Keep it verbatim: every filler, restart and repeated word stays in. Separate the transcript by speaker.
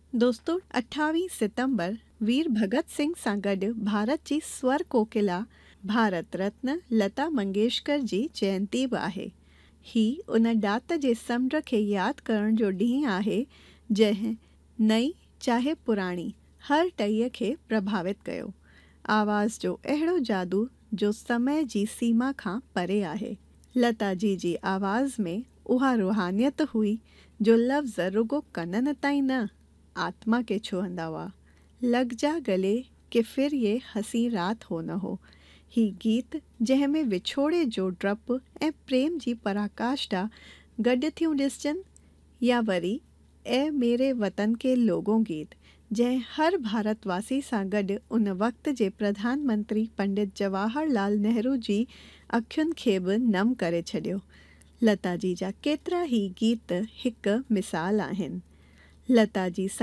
Speaker 1: दोस्तों, अठावीह सितंबर वीर भगत सिंह सां गॾु भारत जी स्वर कोकिला भारत रत्न लता मंगेशकर जी जयंती बि आहे। ही उन ॾात जे समुंड खे यादि करण जो ॾींहुं आहे जंहिं नई चाहे पुराणी हर टईअ खे प्रभावित कयो। आवाज़ जो अहिड़ो जादू जो समय जी सीमा खां परे आहे। लता जी जी आवाज़ में उहा रूहानियत हुई जो लफ़्ज़ रुगो कननि ताईं न, आत्मा के छुहंदा हुआ। लग जा गले कि फिर ये हसी रात हो न हो। ही गीत जंहिंमें विछोड़े जो डपु ऐं प्रेम जी पराकाष्ठा गॾु थियूं ॾिसजनि, या वरी ए मेरे वतन के लोगों गीत जंहिं हर भारतवासी सां गॾु उन वक़्त जे प्रधानमंत्री पंडित जवाहरलाल नेहरू जी अखियुनि खे बि नम करे छॾियो। लता जी जा केतिरा ई गीत हिकु मिसाल आहिनि। लता जी